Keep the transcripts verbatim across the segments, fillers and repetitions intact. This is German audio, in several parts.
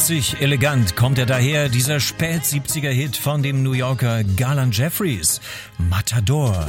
Flapsig, elegant kommt er daher, dieser Spät-siebziger-Hit von dem New Yorker Garland Jeffries, Matador.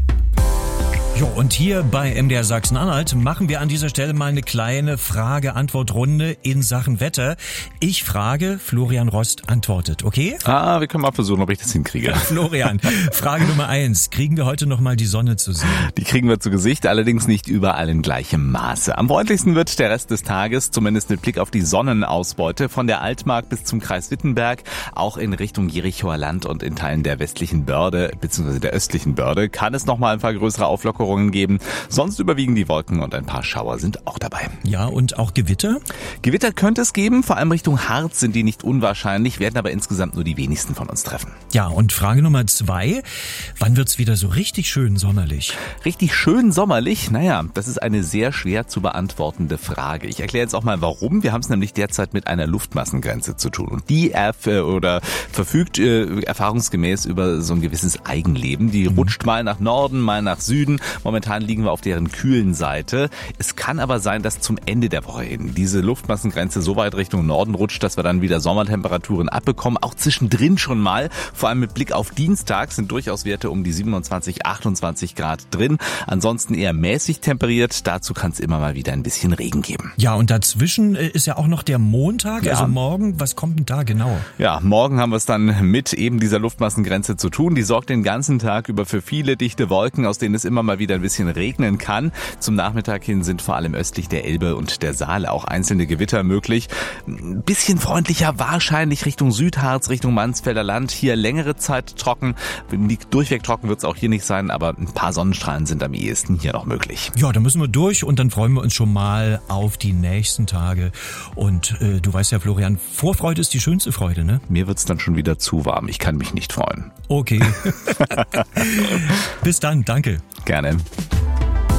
Jo, und hier bei M D R Sachsen-Anhalt machen wir an dieser Stelle mal eine kleine Frage-Antwort-Runde in Sachen Wetter. Ich frage, Florian Rost antwortet, okay? Ah, wir können mal versuchen, ob ich das hinkriege. Florian, Frage Nummer eins. Kriegen wir heute noch mal die Sonne zu sehen? Die kriegen wir zu Gesicht, allerdings nicht überall in gleichem Maße. Am freundlichsten wird der Rest des Tages, zumindest mit Blick auf die Sonnenausbeute, von der Altmark bis zum Kreis Wittenberg, auch in Richtung Jerichoer Land und in Teilen der westlichen Börde bzw. der östlichen Börde, kann es noch mal ein paar größere Auflockerungen geben. Sonst überwiegen die Wolken und ein paar Schauer sind auch dabei. Ja, und auch Gewitter? Gewitter könnte es geben, vor allem Richtung Harz sind die nicht unwahrscheinlich, werden aber insgesamt nur die wenigsten von uns treffen. Ja, und Frage Nummer zwei, wann wird's wieder so richtig schön sommerlich? Richtig schön sommerlich? Naja, das ist eine sehr schwer zu beantwortende Frage. Ich erkläre jetzt auch mal warum. Wir haben es nämlich derzeit mit einer Luftmassengrenze zu tun. Und die erf- oder verfügt äh, erfahrungsgemäß über so ein gewisses Eigenleben. Die mhm. rutscht mal nach Norden, mal nach Süden. Momentan liegen wir auf deren kühlen Seite. Es kann aber sein, dass zum Ende der Woche hin diese Luftmassengrenze so weit Richtung Norden rutscht, dass wir dann wieder Sommertemperaturen abbekommen. Auch zwischendrin schon mal. Vor allem mit Blick auf Dienstag sind durchaus Werte um die siebenundzwanzig, achtundzwanzig Grad drin. Ansonsten eher mäßig temperiert. Dazu kann es immer mal wieder ein bisschen Regen geben. Ja, und dazwischen ist ja auch noch der Montag, ja. also morgen. Was kommt denn da genau? Ja, morgen haben wir es dann mit eben dieser Luftmassengrenze zu tun. Die sorgt den ganzen Tag über für viele dichte Wolken, aus denen es immer mal wieder ein bisschen regnen kann. Zum Nachmittag hin sind vor allem östlich der Elbe und der Saale auch einzelne Gewitter möglich. Ein bisschen freundlicher wahrscheinlich Richtung Südharz, Richtung Mansfelder Land. Hier längere Zeit trocken. Durchweg trocken wird es auch hier nicht sein, aber ein paar Sonnenstrahlen sind am ehesten hier noch möglich. Ja, da müssen wir durch und dann freuen wir uns schon mal auf die nächsten Tage. Und äh, du weißt ja, Florian, Vorfreude ist die schönste Freude, ne? Mir wird's dann schon wieder zu warm. Ich kann mich nicht freuen. Okay. Bis dann, danke. Gerne.